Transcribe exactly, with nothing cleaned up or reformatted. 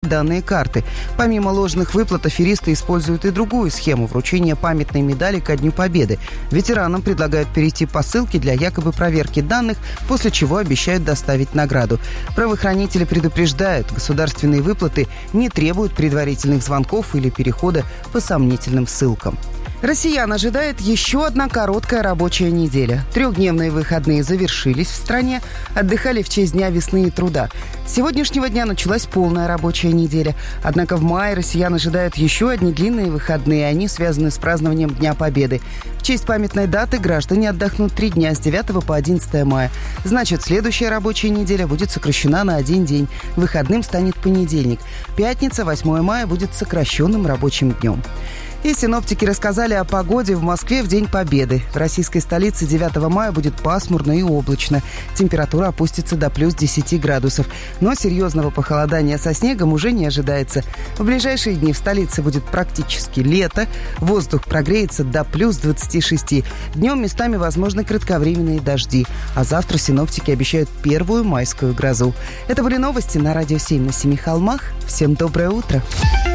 данные карты. Помимо ложных выплат, аферисты используют и другую схему – вручения памятной медали ко Дню Победы. Ветеранам предлагают перейти по ссылке для якобы проверки данных, после чего обещают доставить награду. Правоохранители предупреждают, государственные выплаты не требуют предварительных звонков или перехода по сомнительным ссылкам. Россиян ожидает еще одна короткая рабочая неделя. Трехдневные выходные завершились в стране, отдыхали в честь Дня весны и труда. С сегодняшнего дня началась полная рабочая неделя. Однако в мае россиян ожидают еще одни длинные выходные. Они связаны с празднованием Дня Победы. В честь памятной даты граждане отдохнут три дня с девятого по одиннадцатое мая. Значит, следующая рабочая неделя будет сокращена на один день. Выходным станет понедельник. Пятница, восьмое мая, будет сокращенным рабочим днем. И синоптики рассказали о погоде в Москве в День Победы. В российской столице девятого мая будет пасмурно и облачно. Температура опустится до плюс десяти градусов. Но серьезного похолодания со снегом уже не ожидается. В ближайшие дни в столице будет практически лето. Воздух прогреется до плюс двадцати шести. Днем местами возможны кратковременные дожди. А завтра синоптики обещают первую майскую грозу. Это были новости на Радио семь на Семи холмах. Всем доброе утро.